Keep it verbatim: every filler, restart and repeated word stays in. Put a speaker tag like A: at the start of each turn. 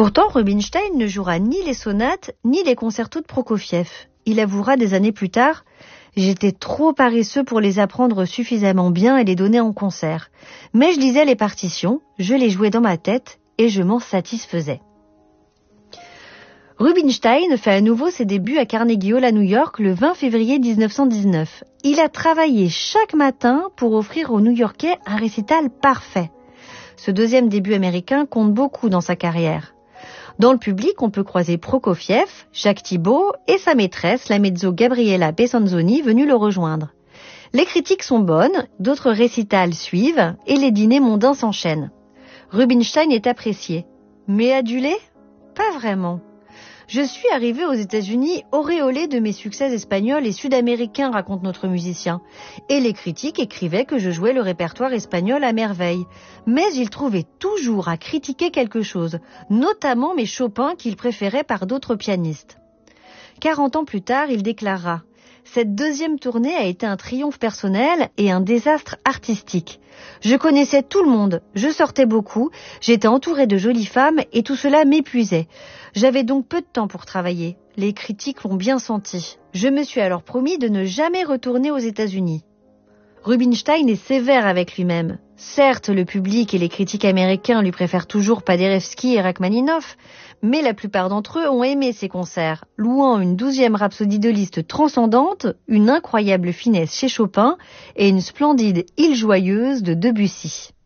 A: Pourtant, Rubinstein ne jouera ni les sonates ni les concertos de Prokofiev. Il avouera des années plus tard « J'étais trop paresseux pour les apprendre suffisamment bien et les donner en concert. Mais je lisais les partitions, je les jouais dans ma tête et je m'en satisfaisais. » Rubinstein fait à nouveau ses débuts à Carnegie Hall à New York le vingt février mille neuf cent dix-neuf. Il a travaillé chaque matin pour offrir aux New-Yorkais un récital parfait. Ce deuxième début américain compte beaucoup dans sa carrière. Dans le public, on peut croiser Prokofiev, Jacques Thibaud et sa maîtresse, la mezzo Gabriella Pessonzoni, venue le rejoindre. Les critiques sont bonnes, d'autres récitals suivent et les dîners mondains s'enchaînent. Rubinstein est apprécié. Mais adulé ? Pas vraiment. Je suis arrivé aux États-Unis auréolé de mes succès espagnols et sud-américains, raconte notre musicien. Et les critiques écrivaient que je jouais le répertoire espagnol à merveille. Mais ils trouvaient toujours à critiquer quelque chose, notamment mes Chopin qu'ils préféraient par d'autres pianistes. Quarante ans plus tard, il déclara « Cette deuxième tournée a été un triomphe personnel et un désastre artistique. Je connaissais tout le monde, je sortais beaucoup, j'étais entouré de jolies femmes et tout cela m'épuisait. J'avais donc peu de temps pour travailler. Les critiques l'ont bien senti. Je me suis alors promis de ne jamais retourner aux États-Unis. » Rubinstein est sévère avec lui-même. Certes, le public et les critiques américains lui préfèrent toujours Paderewski et Rachmaninoff, mais la plupart d'entre eux ont aimé ses concerts, louant une douzième rhapsodie de Liszt transcendante, une incroyable finesse chez Chopin et une splendide île joyeuse de Debussy.